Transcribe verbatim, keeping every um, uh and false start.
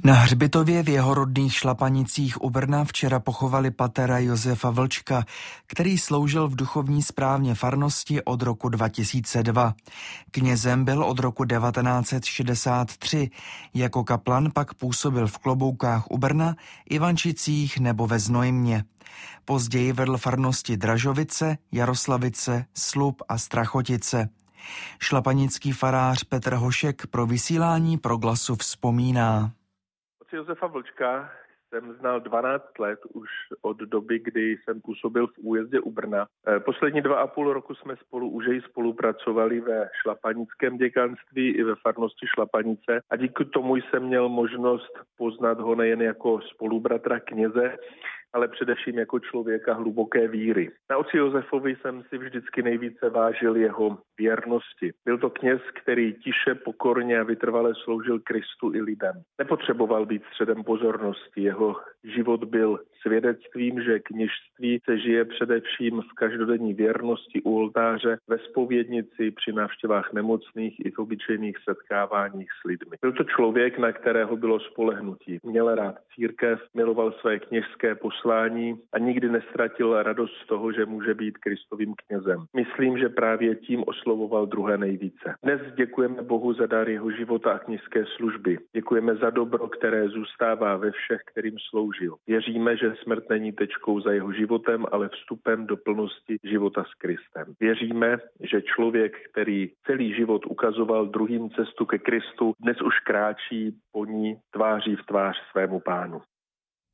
Na hřbitově v jeho rodných Šlapanicích u Brna včera pochovali patera Josefa Vlčka, který sloužil v duchovní správně farnosti od roku dva tisíce dva. Knězem byl od roku devatenáct set šedesát tři. Jako kaplan pak působil v Kloboukách u Brna, Ivančicích nebo ve Znojmě. Později vedl farnosti Dražovice, Jaroslavice, Slub a Strachotice. Šlapanický farář Petr Hošek pro vysílání Proglasu vzpomíná. Josefa Vlčka jsem znal dvanáct let už od doby, kdy jsem působil v újezdě u Brna. Poslední dva a půl roku jsme spolu už i spolupracovali ve šlapanickém děkanství i ve farnosti Šlapanice a díky tomu jsem měl možnost poznat ho nejen jako spolubratra kněze, ale především jako člověka hluboké víry. Na otci Josefovi jsem si vždycky nejvíce vážil jeho věrnosti. Byl to kněz, který tiše, pokorně a vytrvale sloužil Kristu i lidem. Nepotřeboval být středem pozornosti. Jeho život byl svědectvím, že kněžství se žije především v každodenní věrnosti u oltáře, ve zpovědnici, při návštěvách nemocných i v obyčejných setkáváních s lidmi. Byl to člověk, na kterého bylo spolehnutí. Měl rád církev, miloval své kněžské poslání a nikdy nestratil radost z toho, že může být Kristovým knězem. Myslím, že právě tím oslovoval druhé nejvíce. Dnes děkujeme Bohu za dar jeho života a kněžské služby. Děkujeme za dobro, které zůstává ve všech, kterým sloužil. Věříme, že smrt není tečkou za jeho životem, ale vstupem do plnosti života s Kristem. Věříme, že člověk, který celý život ukazoval druhým cestu ke Kristu, dnes už kráčí po ní tváří v tvář svému Pánu.